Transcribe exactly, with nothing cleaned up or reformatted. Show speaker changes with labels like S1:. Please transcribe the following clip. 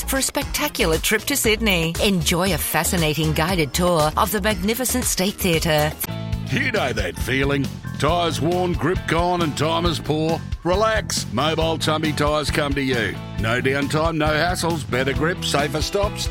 S1: for a spectacular trip to Sydney. Enjoy a fascinating guided tour of the magnificent State Theatre.
S2: You know that feeling. Tyres worn, grip gone and time is poor? Relax. Mobile Tumby Tyres come to you. No downtime, no hassles, better grip, safer stops.